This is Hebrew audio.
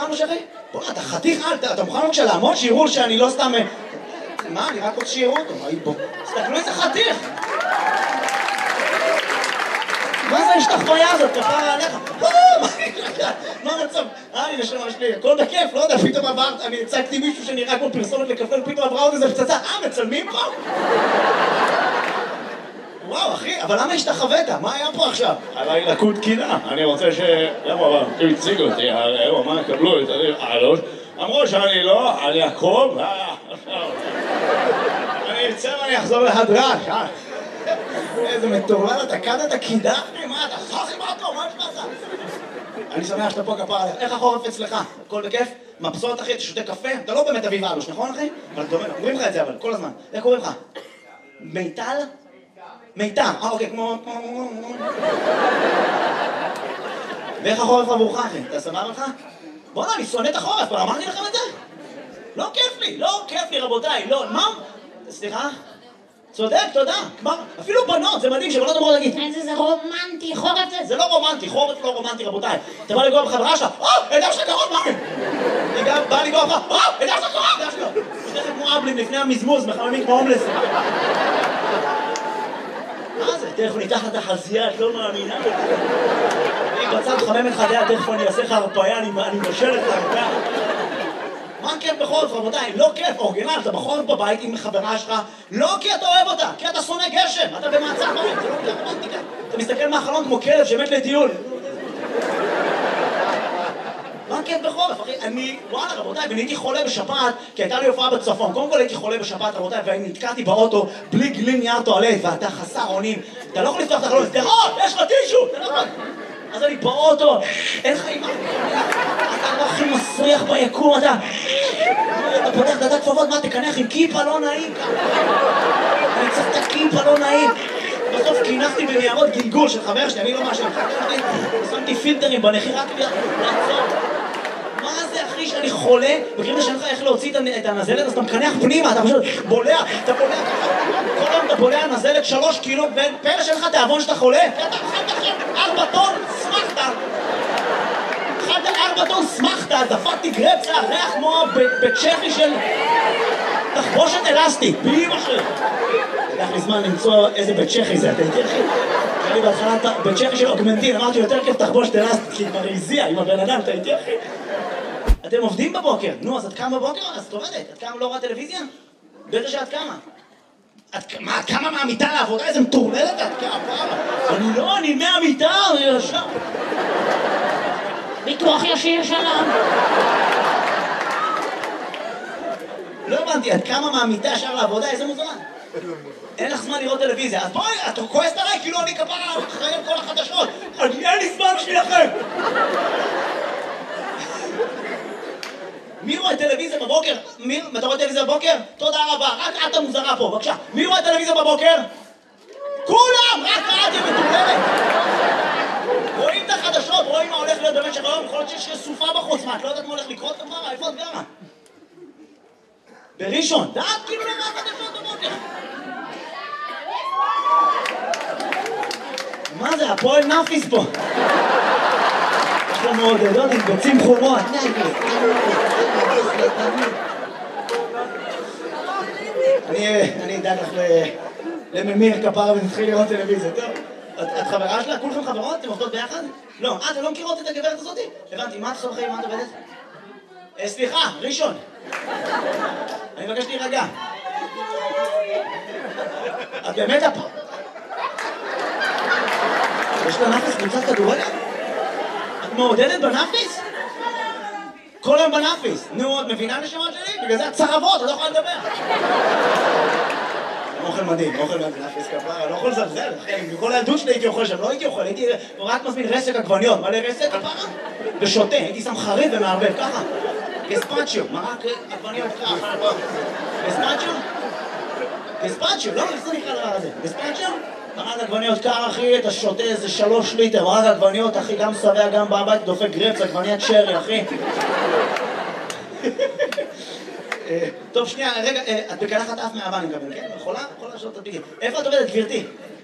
משה אחי? בוא, אתה חתיך, אתה מוכן בבקשה לעמוד שיראו שאני לא סתם... מה, אני רק רוצה שיראו אותו, בוא. תסתכלו איזה חתיך! מה זה השתחוויה הזאת? כפרה עליך? מה המצב? אני נשמה שלי, הכל בכיף, לא יודע, פתאום עברת, אני הצגתי מישהו שנראה כמו פרסומת לקפל, פתאום עברה עוד איזה פצצה, מצלמים פה? וואו, אחי, אבל למה השתחווית? מה היה פה עכשיו? עליי לקות קינה, אני רוצה ש... למה, הוא הציג אותי, הוא אמר, קבלו את הלוש, אמרו שאני לא, אני אקום, אני אצא ואני אחזור להדרש, איזה מטורלל, אתה קדת קידה? מה, אתה סחי מה אתה? מה נשמעת? אני שמח שאתה פה כפרה עליך. איך החורף אצלך? הכל בכיף? מבסוט אחי, אתה שותה קפה? אתה לא באמת אביב אלוש, נכון אחי? אבל אתה אומר, אומרים לך את זה אבל, כל הזמן. איך קוראים לך? מיטל? מיטל, אוקיי, כמו... ואיך החורף עבורך אחי? אתה סבבה לך? בוא'נה, אני שונא את החורף, כבר אמרתי לכם את זה? לא כיף לי רבותיי, לא, מה? סליחה? צודק, תודה. כבר, אפילו בנות, זה מדהים שבנות אמרו להגיד איזה רומנטי, חורף זה. זה לא רומנטי, חורף לא רומנטי רבותיי. אתה בא לגוע בחברה שלך, הידע שלך קרוב, מה? אני גם בא לגוע לך, הידע שלך קרוב, הידע שלך. שתכף כמו אבלים לפני המזמוז, מחממים כמו הומלס. מה זה? תכף ניתח את החזייה, את לא מאמינה. אני בצד חמם את חדיה, תכף אני אעשה לך הרפאיה, אני משל את הרפאיה. מה כיף בחורף, רבותיי? לא כיף, אורגינל, אתה בחורף בבית עם חברה שלך, לא כי אתה אוהב אותה, כי אתה שונא גשם, אתה במעצר בית, זה לא רומנטיקה. אתה מסתכל מהחלון כמו כלב שמת לטיול. מה כיף בחורף, אחי? וואלה, רבותיי, ואני הייתי חולה בשפעת, כי הייתה לי הופעה בצפון. קודם כל הייתי חולה בשפעת, רבותיי, ואני נתקעתי באוטו בלי גלין נייר טואלט, ואתה חסר אונים. אתה לא יכול לפתוח את החלון, סליחות, יש לך טישו! אתה לא יכול. אז אני באוטו, אין לך אימא. אתה לא הכי מסריח ביקום, אתה פותח דעת כפפות, מה תקנח עם כיפה לא נעים? אני צריך את הכיפה לא נעים. בסוף כינחתי בניירות גלגול של חבר שלי, אני לא משהו. שמתי פילטרים בנחי רק לעצור. מה זה אחי שאני חולה? בקריב שאין לך איך להוציא את הנזלת, אז אתה מקנח פנימה, אתה פשוט בולע, אתה בולע ככה. כל היום אתה בולע נזלת 3 קילו, ופלא שאין לך תיאבון שאתה חולה? אתה אכלת עכשיו 4 טון, סמכת. אכלת 4 טון, סמכת, דפקתי גרפסה, ריח כמו בצ'כי של תחבושת אלסטית, בלי משהו. לקח לי זמן למצוא איזה בית צ'כי זה, אתה איתי אחי? אני בהתחלה בית צ'כי של אוגמנטין, אמרתי יותר כיף תחבושת אלסטית, כי כבר הזיע עם הבן אדם, אתה איתי אחי? אתם עובדים בבוקר, נו, אז את קמה בבוקר? אז את עובדת. את קמה לא רואה טלוויזיה? בטח שאת קמה. מה, את קמה מהמיטה לעבודה? איזה מטורללת את קמה? אני מהמיטה, אני ישר. ביטוח ישיר שלום. לא הבנתי, את קמה מהמיטה ישר לעבודה? איזה מוזמן? אין לך זמן לראות טלוויזיה, אז בואי, את כועסת עליי כאילו אני כפרה אחראי על כל החדשות. אין לי זמן בשבילכם. מי רואה טלוויזיה בבוקר? אתה רואה טלוויזיה בבוקר? תודה רבה, רק את המוזרה פה, בבקשה. מי רואה טלוויזיה בבוקר? כולם! רק את מטורללת! רואים את החדשות, רואים מה הולך להיות במשך היום, יכול להיות שיש סופה בחוץ, מה, את לא יודעת מה הולך לקרות כפרה? איפה את גרה? בראשון, דעת כאילו לא רואה חדשות בבוקר. מה זה, הפועל נאפיס פה? יש לנו מעודדות עם ביצים חומות. אני אדאג לך לממיר כפרה ונתחיל לראות טלוויזיה, טוב? את חברה שלה? כולכם חברות? אתם עובדות ביחד? לא, אתם לא מכירות את הגברת הזאת? הבנתי, מה את עושה בחיים? מה את עובדת? סליחה, ראשון. אני מבקש להירגע. את באמת פה? יש לה נאפיס קבוצת כדורגל? את מעודדת בנאפיס? כל היום בנאפיס. נו, את מבינה נשמות שלי? בגלל זה את צרבות, את לא יכולה לדבר. אוכל מדהים, אוכל נאפיס כפרה, אני לא יכול לזלזל, אחי. בכל הילדות שלי הייתי אוכל שם, לא הייתי אוכל, הייתי רק מזמין רסק עגבניות. מלא רסק כפרה? ושותה, הייתי שם חריף ומערבב, ככה. גספצ'יו, מרק עגבניות ככה. גספצ'יו? גספצ'יו, לא? איך זה נקרא דבר הזה? גספצ'יו? מרק עגבניות קר, אחי, אתה שותה איזה 3 ליטר, מרק עגבניות, אחי, גם שבע, גם בבית, דופק גרפס, עגבניית שרי, אחי. טוב, שנייה, רגע, את בקלחת אף מהאבא, אני מקבל, כן? יכולה? יכולה לשאול את הפיקים. איפה את עובדת, גברתי?